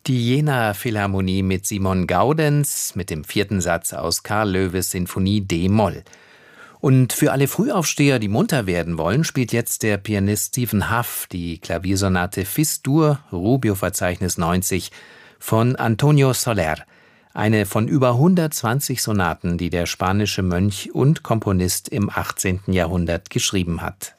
Die Jenaer Philharmonie mit Simon Gaudenz mit dem 4. Satz aus Carl Loewes Sinfonie d-Moll. Und für alle Frühaufsteher, die munter werden wollen, spielt jetzt der Pianist Stephen Hough die Klaviersonate Fis-Dur, Rubio-Verzeichnis 90 von Antonio Soler, eine von über 120 Sonaten, die der spanische Mönch und Komponist im 18. Jahrhundert geschrieben hat.